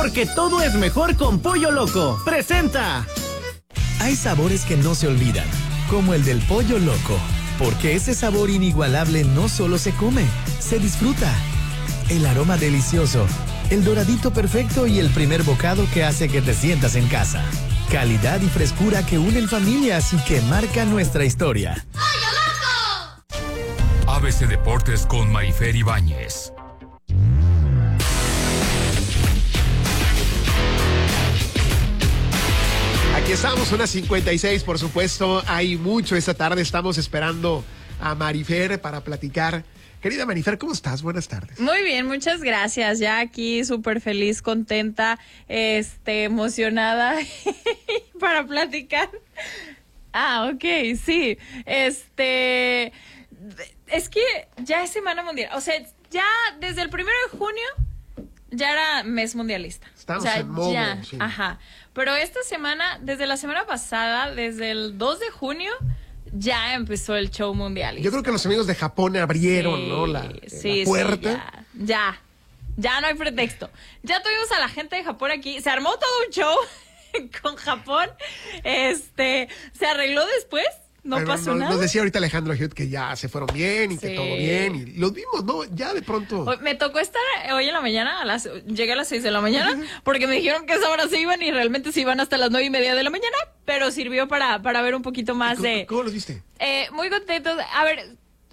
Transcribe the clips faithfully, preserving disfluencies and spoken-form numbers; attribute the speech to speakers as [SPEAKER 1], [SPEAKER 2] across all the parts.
[SPEAKER 1] porque todo es mejor con Pollo Loco. ¡Presenta!
[SPEAKER 2] Hay sabores que no se olvidan, como el del Pollo Loco, porque ese sabor inigualable no solo se come, se disfruta. El aroma delicioso, el doradito perfecto y el primer bocado que hace que te sientas en casa. Calidad y frescura que unen familias y que marcan nuestra historia.
[SPEAKER 3] ¡Pollo Loco! A B C Deportes con Mayfer Ibáñez.
[SPEAKER 4] Aquí estamos, unas cincuenta y seis, por supuesto. Hay mucho esta tarde. Estamos esperando a Marifer para platicar. Querida Marifer, ¿cómo estás? Buenas tardes.
[SPEAKER 5] Muy bien, muchas gracias. Ya aquí súper feliz, contenta, este, emocionada para platicar. Ah, ok, sí. Este, es que ya es Semana Mundial. O sea, ya desde el primero de junio ya era mes mundialista.
[SPEAKER 4] Estamos
[SPEAKER 5] o sea,
[SPEAKER 4] en modo,
[SPEAKER 5] ya,
[SPEAKER 4] sí.
[SPEAKER 5] Ajá. Pero esta semana, desde la semana pasada, desde el dos de junio, ya empezó el show mundial.
[SPEAKER 4] Yo creo que los amigos de Japón abrieron,
[SPEAKER 5] sí,
[SPEAKER 4] ¿no? La,
[SPEAKER 5] sí,
[SPEAKER 4] la puerta.
[SPEAKER 5] Sí, ya, ya, ya no hay pretexto. Ya tuvimos a la gente de Japón aquí. Se armó todo un show con Japón. Este, se arregló después. No
[SPEAKER 4] Pero
[SPEAKER 5] pasó
[SPEAKER 4] nos,
[SPEAKER 5] nada.
[SPEAKER 4] Nos decía ahorita Alejandro Hirt que ya se fueron bien y sí. que todo bien. Y los vimos, ¿no? Ya de pronto.
[SPEAKER 5] Hoy, me tocó estar hoy en la mañana, a las, llegué a las seis de la mañana, porque me dijeron que a esa hora se iban y realmente se iban hasta las nueve y media de la mañana, pero sirvió para, para ver un poquito más
[SPEAKER 4] ¿Cómo,
[SPEAKER 5] de...
[SPEAKER 4] ¿Cómo los viste?
[SPEAKER 5] Eh, muy contentos. A ver,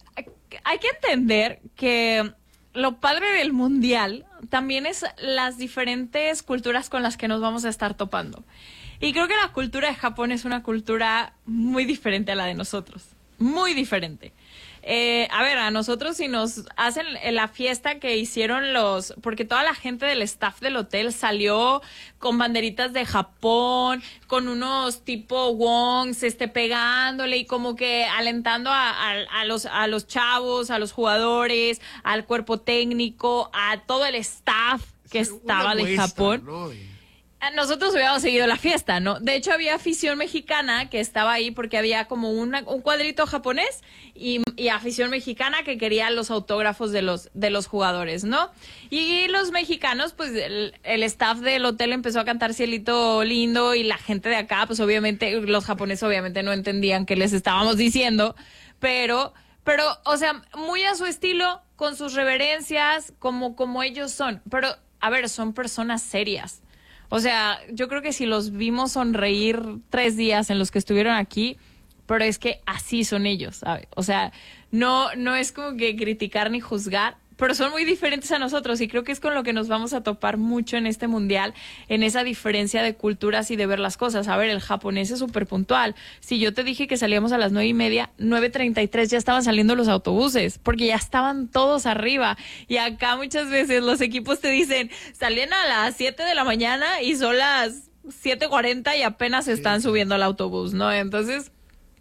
[SPEAKER 5] hay que entender que lo padre del mundial también es las diferentes culturas con las que nos vamos a estar topando. Y creo que la cultura de Japón es una cultura muy diferente a la de nosotros. Muy diferente. Eh, a ver, a nosotros si nos hacen la fiesta que hicieron los... Porque toda la gente del staff del hotel salió con banderitas de Japón, con unos tipo wongs, este, pegándole y como que alentando a, a, a, los, a los chavos, a los jugadores, al cuerpo técnico, a todo el staff que
[SPEAKER 4] sí,
[SPEAKER 5] estaba de
[SPEAKER 4] muestra,
[SPEAKER 5] Japón.
[SPEAKER 4] ¿no? Y...
[SPEAKER 5] Nosotros hubiéramos seguido la fiesta, ¿no? De hecho, había afición mexicana que estaba ahí porque había como una, un cuadrito japonés y, y afición mexicana que quería los autógrafos de los, de los jugadores, ¿no? Y los mexicanos, pues el, el staff del hotel empezó a cantar Cielito Lindo y la gente de acá, pues obviamente, los japoneses obviamente no entendían qué les estábamos diciendo, pero... Pero, o sea, muy a su estilo, con sus reverencias, como, como ellos son. Pero, a ver, son personas serias. O sea, yo creo que si los vimos sonreír tres días en los que estuvieron aquí, pero es que así son ellos, ¿sabes? O sea, no, no es como que criticar ni juzgar, pero son muy diferentes a nosotros y creo que es con lo que nos vamos a topar mucho en este mundial, en esa diferencia de culturas y de ver las cosas. A ver, el japonés es súper puntual. Si yo te dije que salíamos a las nueve y media, nueve treinta y tres ya estaban saliendo los autobuses, porque ya estaban todos arriba. Y acá muchas veces los equipos te dicen, salen a las siete de la mañana y son las siete cuarenta y apenas están subiendo al autobús, ¿no? Entonces...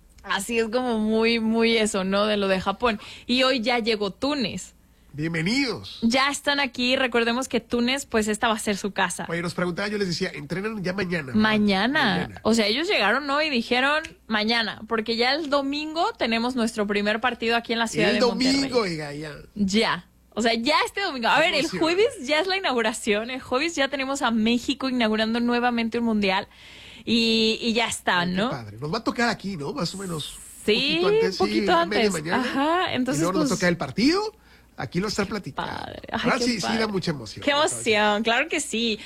[SPEAKER 5] Así es como muy, muy eso, ¿no? De lo de Japón. Y hoy ya llegó Túnez.
[SPEAKER 4] Bienvenidos.
[SPEAKER 5] Ya están aquí. Recordemos que Túnez, pues esta va a ser su casa.
[SPEAKER 4] Oye, nos preguntaba, yo les decía, entrenan ya mañana.
[SPEAKER 5] Mañana.
[SPEAKER 4] mañana.
[SPEAKER 5] O sea, ellos llegaron hoy y dijeron mañana, porque ya el domingo tenemos nuestro primer partido aquí en la ciudad de Monterrey.
[SPEAKER 4] El domingo, oiga, ya.
[SPEAKER 5] Ya. O sea, ya este domingo. A ver, el jueves ya es la inauguración. El jueves ya tenemos a México inaugurando nuevamente un mundial. Y, y ya están, ¿no?
[SPEAKER 4] Qué padre. Nos va a tocar aquí, ¿no? Más o menos.
[SPEAKER 5] Sí,
[SPEAKER 4] poquito antes.
[SPEAKER 5] poquito
[SPEAKER 4] sí,
[SPEAKER 5] antes.
[SPEAKER 4] Mañana,
[SPEAKER 5] Ajá, entonces
[SPEAKER 4] y luego
[SPEAKER 5] pues...
[SPEAKER 4] nos toca el partido. Aquí lo está platicando.
[SPEAKER 5] Padre. Ay,
[SPEAKER 4] Ahora
[SPEAKER 5] qué
[SPEAKER 4] sí,
[SPEAKER 5] padre.
[SPEAKER 4] sí da mucha emoción.
[SPEAKER 5] Qué emoción, claro que sí.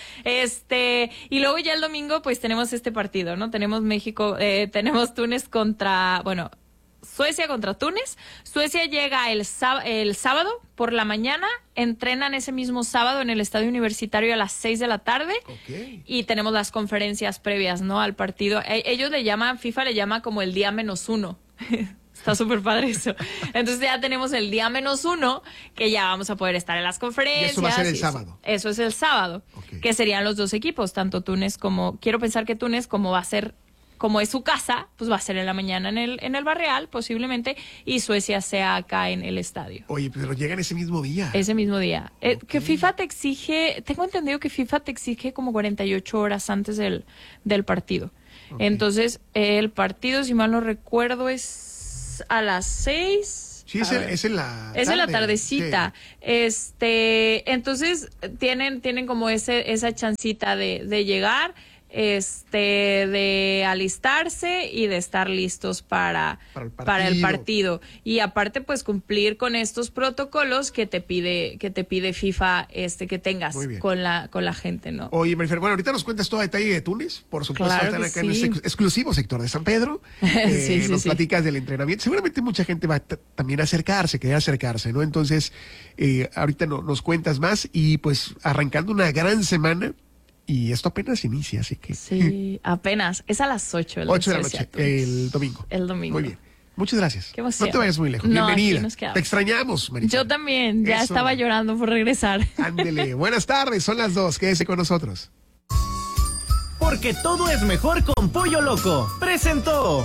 [SPEAKER 5] Este, y luego ya el domingo, pues tenemos este partido, ¿no? Tenemos México, eh, tenemos Túnez contra, bueno, Suecia contra Túnez. Suecia llega el, sáb- el sábado por la mañana, entrenan ese mismo sábado en el Estadio Universitario a las seis de la tarde.
[SPEAKER 4] Okay.
[SPEAKER 5] Y tenemos las conferencias previas, ¿no? Al partido. E- ellos le llaman, FIFA le llama como el día menos uno. Está súper padre eso. Entonces ya tenemos el día menos uno, que ya vamos a poder estar en las conferencias.
[SPEAKER 4] Y eso va a ser el
[SPEAKER 5] eso,
[SPEAKER 4] sábado.
[SPEAKER 5] Eso es el sábado,
[SPEAKER 4] Okay.
[SPEAKER 5] que serían los dos equipos, tanto Túnez como, quiero pensar que Túnez, como va a ser, como es su casa, pues va a ser en la mañana en el, en el Barreal, posiblemente, y Suecia sea acá en el estadio.
[SPEAKER 4] Oye, pero llegan ese mismo día.
[SPEAKER 5] Ese mismo día. Eh,
[SPEAKER 4] Okay.
[SPEAKER 5] que FIFA te exige, tengo entendido que FIFA te exige como cuarenta y ocho horas antes del, del partido. Okay. Entonces, eh, el partido, si mal no recuerdo, es a las seis.
[SPEAKER 4] Sí, es, el, es en la
[SPEAKER 5] Es
[SPEAKER 4] tarde,
[SPEAKER 5] en la tardecita.
[SPEAKER 4] Sí.
[SPEAKER 5] Este, entonces tienen, tienen como ese, esa chancita de, de llegar, este, de alistarse y de estar listos para,
[SPEAKER 4] Para el partido.
[SPEAKER 5] para el partido. Y aparte, pues cumplir con estos protocolos que te pide, que te pide FIFA, este, que tengas
[SPEAKER 4] Muy bien.
[SPEAKER 5] con la, con la gente, ¿no?
[SPEAKER 4] Oye, Marifer, bueno, ahorita nos cuentas todo a detalle de Túnez, por supuesto,
[SPEAKER 5] Claro
[SPEAKER 4] están
[SPEAKER 5] que
[SPEAKER 4] acá en
[SPEAKER 5] sí.
[SPEAKER 4] este ex- exclusivo sector de San Pedro. Eh,
[SPEAKER 5] Sí, sí,
[SPEAKER 4] nos
[SPEAKER 5] sí.
[SPEAKER 4] platicas del entrenamiento. Seguramente mucha gente va a t- también a acercarse, querer acercarse, ¿no? Entonces, eh, ahorita no- nos cuentas más y pues arrancando una gran semana y esto apenas inicia, así que
[SPEAKER 5] Sí, apenas. Es a las ocho.
[SPEAKER 4] ocho de la noche, el domingo.
[SPEAKER 5] El domingo.
[SPEAKER 4] Muy bien. Muchas gracias.
[SPEAKER 5] Qué emoción.
[SPEAKER 4] No te vayas muy lejos.
[SPEAKER 5] No,
[SPEAKER 4] Bienvenida.
[SPEAKER 5] aquí nos quedamos.
[SPEAKER 4] Te extrañamos, Marifer.
[SPEAKER 5] Yo también, ya
[SPEAKER 4] Eso.
[SPEAKER 5] estaba llorando por regresar.
[SPEAKER 4] Ándele. Buenas tardes, son las dos. Quédese con nosotros.
[SPEAKER 1] Porque todo es mejor con Pollo Loco. Presentó.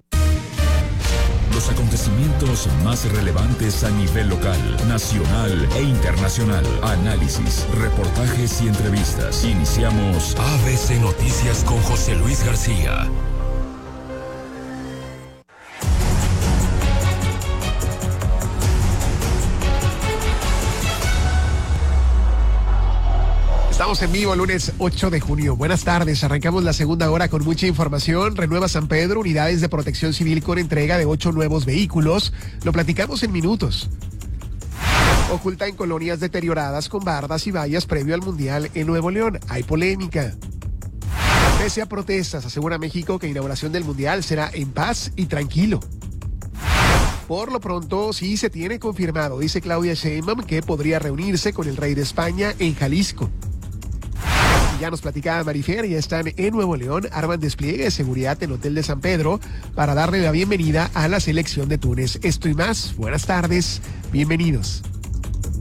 [SPEAKER 3] Los acontecimientos más relevantes a nivel local, nacional e internacional. Análisis, reportajes y entrevistas. Iniciamos A B C Noticias con José Luis García.
[SPEAKER 4] Estamos en vivo, lunes ocho de junio. Buenas tardes. Arrancamos la segunda hora con mucha información. Renueva San Pedro unidades de protección civil con entrega de ocho nuevos vehículos. Lo platicamos en minutos. Oculta en colonias deterioradas con bardas y vallas previo al Mundial en Nuevo León. Hay polémica. Pese a protestas, asegura México que inauguración del Mundial será en paz y tranquilo. Por lo pronto, sí se tiene confirmado, dice Claudia Sheinbaum, que podría reunirse con el rey de España en Jalisco. Ya nos platicaba Marifer, ya están en Nuevo León, arman despliegue de seguridad en el Hotel de San Pedro para darle la bienvenida a la selección de Túnez. Esto y más, buenas tardes, bienvenidos.